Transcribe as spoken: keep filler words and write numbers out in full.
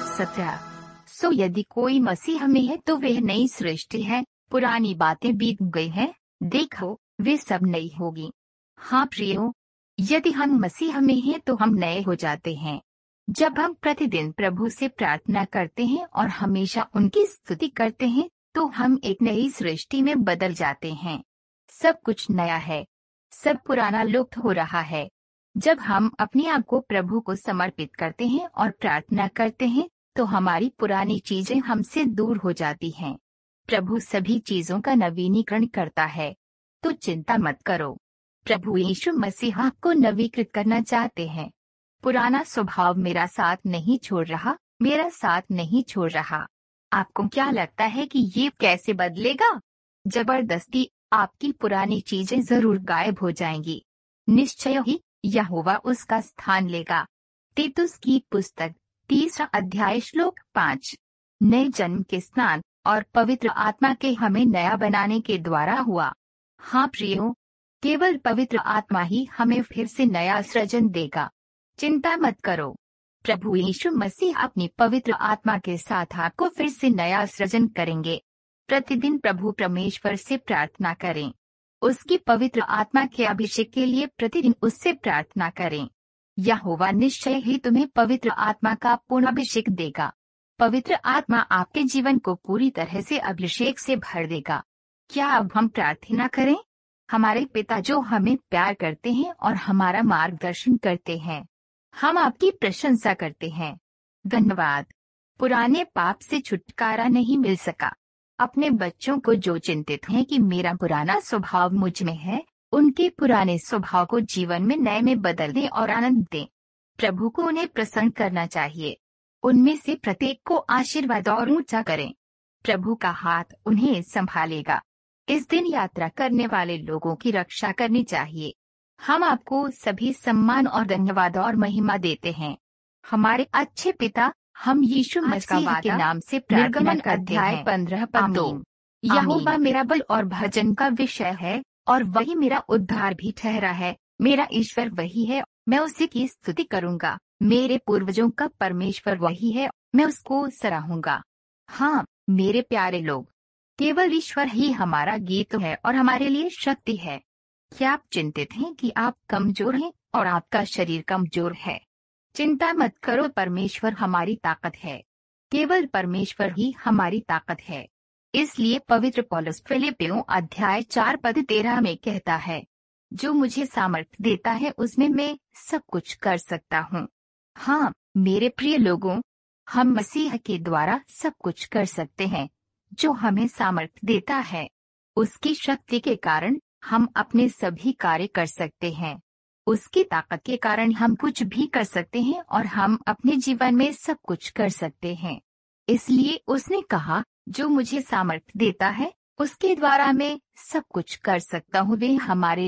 सत्रह। सो यदि कोई मसीह में है तो वह नई सृष्टि है, पुरानी बातें बीत गई हैं, देखो वे सब नई होगी। हाँ प्रियो, यदि हम मसीह में हैं तो हम नए हो जाते हैं। जब हम प्रतिदिन प्रभु से प्रार्थना करते हैं और हमेशा उनकी स्तुति करते हैं तो हम एक नई सृष्टि में बदल जाते हैं। सब कुछ नया है, सब पुराना लुप्त हो रहा है। जब हम अपने आप को प्रभु को समर्पित करते हैं और प्रार्थना करते हैं तो हमारी पुरानी चीजें हमसे दूर हो जाती हैं। प्रभु सभी चीजों का नवीनीकरण करता है, तो चिंता मत करो। प्रभु यीशु मसीह आपको नवीकृत करना चाहते हैं। पुराना स्वभाव मेरा साथ नहीं छोड़ रहा, मेरा साथ नहीं छोड़ रहा। आपको क्या लगता है कि ये कैसे बदलेगा? जबरदस्ती आपकी पुरानी चीजें जरूर गायब हो जाएंगी। निश्चय ही यहोवा उसका स्थान लेगा। तीतुस की पुस्तक तीसरा अध्याय श्लोक पाँच। नए जन्म के स्नान और पवित्र आत्मा के हमें नया बनाने के द्वारा हुआ। हाँ प्रियो, केवल पवित्र आत्मा ही हमें फिर से नया सृजन देगा। चिंता मत करो, प्रभु यीशु मसीह अपनी पवित्र आत्मा के साथ आपको फिर से नया सृजन करेंगे। प्रतिदिन प्रभु परमेश्वर से प्रार्थना करें। उसकी पवित्र आत्मा के अभिषेक के लिए प्रतिदिन उससे प्रार्थना करें। यहोवा निश्चय ही तुम्हें पवित्र आत्मा का पूर्ण अभिषेक देगा। पवित्र आत्मा आपके जीवन को पूरी तरह से अभिषेक से भर देगा। क्या अब हम प्रार्थना करें? हमारे पिता जो हमें प्यार करते हैं और हमारा मार्गदर्शन करते हैं, हम आपकी प्रशंसा करते हैं। धन्यवाद। पुराने पाप से छुटकारा नहीं मिल सका। अपने बच्चों को जो चिंतित हैं कि मेरा पुराना स्वभाव मुझ में है, उनके पुराने स्वभाव को जीवन में नए में बदल दें और आनंद दें। प्रभु को उन्हें प्रसन्न करना चाहिए। उनमें से प्रत्येक को आशीर्वाद और ऊंचा करें। प्रभु का हाथ उन्हें संभालेगा। इस दिन यात्रा करने वाले लोगों की रक्षा करनी चाहिए। हम आपको सभी सम्मान और धन्यवाद और महिमा देते हैं। हमारे अच्छे पिता, हम यीशु मसीह के नाम से प्रार्थना करते हैं। अध्याय पंद्रह पद दो। यहोवा मेरा बल और भजन का विषय है और वही मेरा उद्धार भी ठहरा है। मेरा ईश्वर वही है, मैं उसी की स्तुति करूंगा। मेरे पूर्वजों का परमेश्वर वही है, मैं उसको सराहूंगा। हाँ मेरे प्यारे लोग, केवल ईश्वर ही हमारा गीत है और हमारे लिए शक्ति है। क्या आप चिंतित हैं कि आप कमजोर हैं और आपका शरीर कमजोर है? चिंता मत करो, परमेश्वर हमारी ताकत है। केवल परमेश्वर ही हमारी ताकत है। इसलिए पवित्र पौलुस फिलिप्पियों अध्याय चार पद तेरह में कहता है, जो मुझे सामर्थ्य देता है उसमें मैं सब कुछ कर सकता हूँ। हाँ मेरे प्रिय लोगों, हम मसीह के द्वारा सब कुछ कर सकते हैं जो हमें सामर्थ्य देता है। उसकी शक्ति के कारण हम अपने सभी कार्य कर सकते हैं। उसकी ताकत के कारण हम कुछ भी कर सकते हैं और हम अपने जीवन में सब कुछ कर सकते हैं। इसलिए उसने कहा, जो मुझे सामर्थ्य देता है उसके द्वारा मैं सब कुछ कर सकता हूँ। वे हमारे